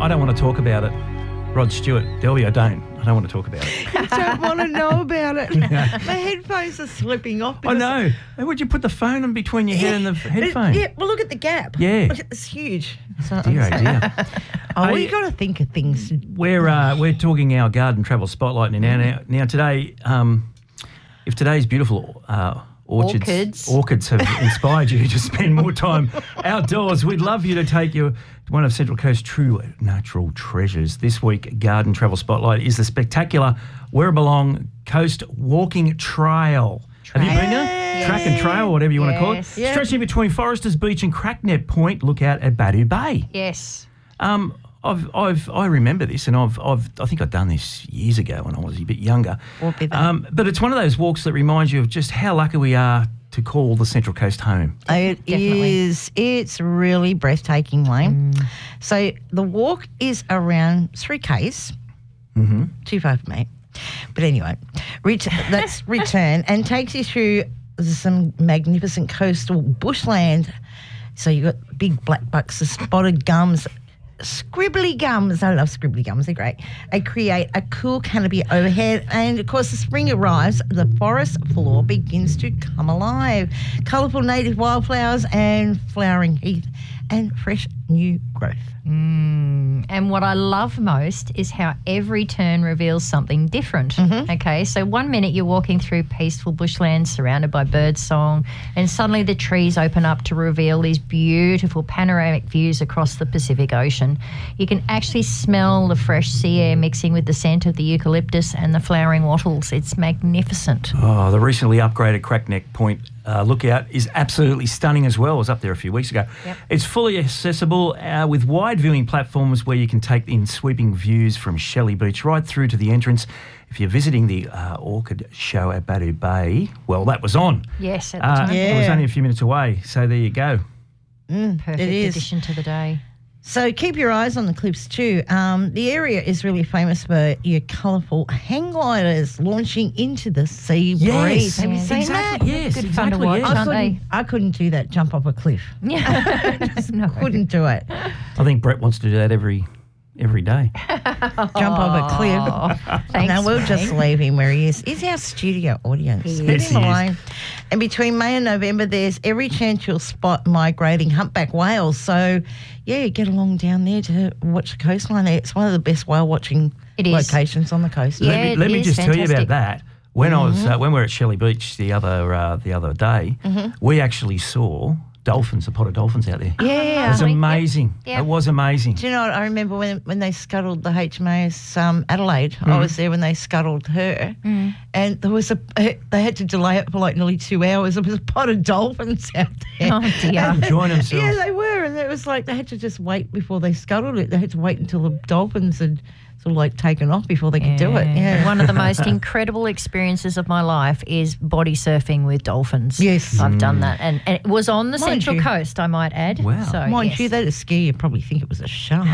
I don't want to talk about it. Rod Stewart, Delby, I don't want to talk about it. I don't want to know about it. My headphones are slipping off. I know. Would you put the phone in between your head and the headphone? Yeah, well, look at the gap. Yeah. Look, it's huge. So, Dear, oh dear. well, you got to think of things. We're talking our garden travel spotlight now today, if today's beautiful orchids have inspired you to spend more time outdoors, we'd love you to take you to one of Central Coast's true natural treasures. This week, Garden Travel Spotlight is the spectacular Werribelong Coast Walking Trail. Have you been there? Yes. Track and trail, whatever you want to call it. Yes. Stretching between Foresters Beach and Cracknet Point, look out at Badu Bay. Yes. I remember this, and I think I'd done this years ago when I was a bit younger. But it's one of those walks that reminds you of just how lucky we are to call the Central Coast home. It is. It's really breathtaking, Wayne. So the walk is around 3 Ks. Mm-hmm. Too far for me. But anyway, let's return and takes you through some magnificent coastal bushland. So you've got big black bucks, the spotted gums, scribbly gums. I love scribbly gums. They're great. They create a cool canopy overhead. And, of course, as spring arrives, the forest floor begins to come alive. Colourful native wildflowers and flowering heath and fresh new growth. And what I love most is how every turn reveals something different. Okay, so 1 minute you're walking through peaceful bushland surrounded by bird song, and suddenly the trees open up to reveal these beautiful panoramic views across the Pacific Ocean. You can actually smell the fresh sea air mixing with the scent of the eucalyptus and the flowering wattles. It's magnificent. Oh, the recently upgraded Crackneck Point lookout is absolutely stunning as well. I was up there a few weeks ago. Yep. It's fully accessible with wide viewing platforms where you can take in sweeping views from Shelley Beach right through to the entrance. If you're visiting the Orchid Show at Badu Bay, well, that was on. Yes, at the time. It was only a few minutes away, so there you go. Perfect It is. addition to the day. So keep your eyes on the cliffs too. The area is really famous for your colourful hang gliders launching into the sea breeze. Have you seen that? Yes, Good fun to exactly, watch, yes. aren't they? I couldn't do that, jump off a cliff. No. Couldn't do it. I think Brett wants to do that every day. Jump off a cliff. Thanks, No, we'll mate. just leave him where he is. He's our studio audience. He Leave is. him Yes, he alone. And between May and November, there's every chance you'll spot migrating humpback whales. So, yeah, get along down there to watch the coastline. It's one of the best whale watching It is. locations on the coast. Yeah. Let me it is just tell you about fantastic. that. When I was when we were at Shelley Beach the other day, we actually saw dolphins, a pot of dolphins out there. Yeah. It was Yep. amazing. Yep. It was amazing. Do you know what? I remember when they scuttled the HMAS Adelaide. I was there when they scuttled her, and there was they had to delay it for like nearly 2 hours. There was a pot of dolphins out there. Oh, dear. Enjoying themselves. Yeah, they were, and it was like they had to just wait before they scuttled it. They had to wait until the dolphins had sort of like taken off before they could do it. Yeah. One of the most incredible experiences of my life is body surfing with dolphins. Yes. I've done that. And it was on the Mind Central you. Coast, I might add. Wow. So, Mind yes. you, that'd scare you. Probably think it was a shark.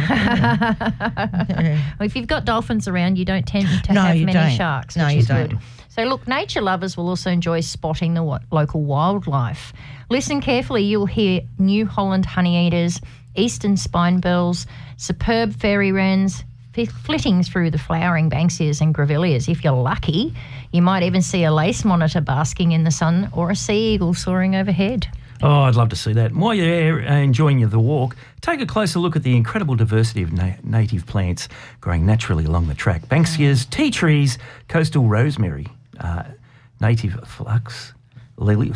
Well, if you've got dolphins around, you don't tend to No, have you many don't. sharks, No, which you is don't. good. So, look, nature lovers will also enjoy spotting the local wildlife. Listen carefully. You'll hear New Holland honeyeaters, eastern spinebills, superb fairy wrens, flitting through the flowering banksias and grevilleas. If you're lucky, you might even see a lace monitor basking in the sun or a sea eagle soaring overhead. Oh, I'd love to see that. While you're there enjoying the walk, take a closer look at the incredible diversity of native plants growing naturally along the track. Banksias, tea trees, coastal rosemary, native flax lily,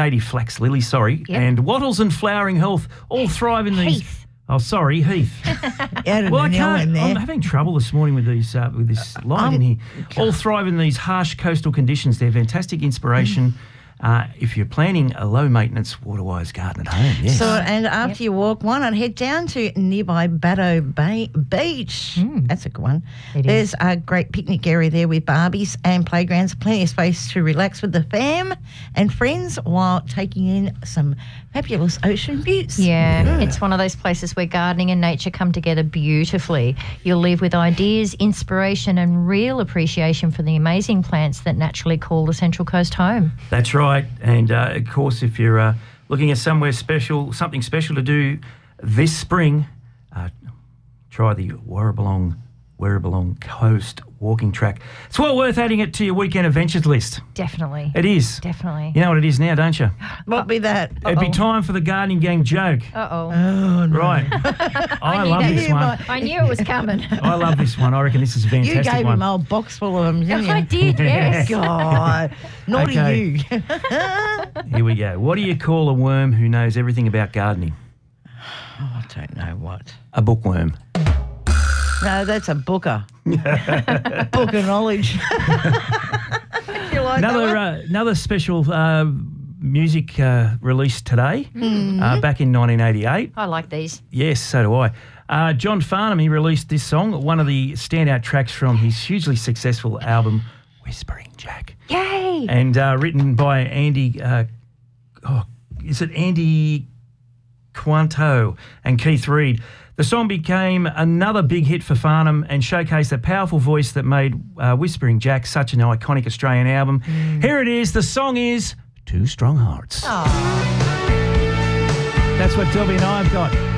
Yep. and wattles and flowering health all thrive in these. Heath. Oh, sorry, Heath. Out of Well, the I nail can't. in there. I'm having trouble this morning with these with this light in here. All thrive in these harsh coastal conditions. They're fantastic inspiration if you're planning a low-maintenance water-wise garden at home. Yes. So, and after you walk, why not head down to nearby Badu Bay Beach? That's a good one. It There's a great picnic area there with Barbies and playgrounds, plenty of space to relax with the fam and friends while taking in some fabulous ocean views. Yeah, it's one of those places where gardening and nature come together beautifully. You'll leave with ideas, inspiration and real appreciation for the amazing plants that naturally call the Central Coast home. That's right. And, of course, if you're looking at something special to do this spring, try the Warrabulong Coast walking track. It's well worth adding it to your weekend adventures list. Definitely. It is. Definitely. You know what it is now, don't you? What'd be that? It'd be time for the Gardening Gang joke. Uh-oh. Oh, no. Right. I love this one. I knew it was coming. I love this one. I reckon this is a fantastic You gave one. him a whole box full of them, didn't you? I did, yes. God. Naughty Okay. you. Here we go. What do you call a worm who knows everything about gardening? I don't know what. A bookworm. No, that's a booker. Book of knowledge. You like that one? Another special music release today, back in 1988. I like these. Yes, so do I. John Farnham, he released this song, one of the standout tracks from his hugely successful album, Whispering Jack. Yay! And written by Andy, is it Andy Quanto and Keith Reid. The song became another big hit for Farnham and showcased the powerful voice that made Whispering Jack such an iconic Australian album. Here it is. The song is Two Strong Hearts. Aww. That's what Delby and I have got.